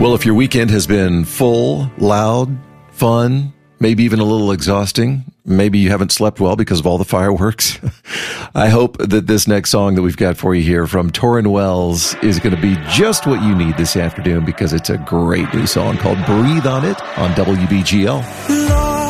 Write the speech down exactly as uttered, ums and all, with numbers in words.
Well, if your weekend has been full, loud, fun, maybe even a little exhausting, maybe you haven't slept well because of all the fireworks, I hope that this next song that we've got for you here from Tauren Wells is going to be just what you need this afternoon, because it's a great new song called Breathe on It on W B G L.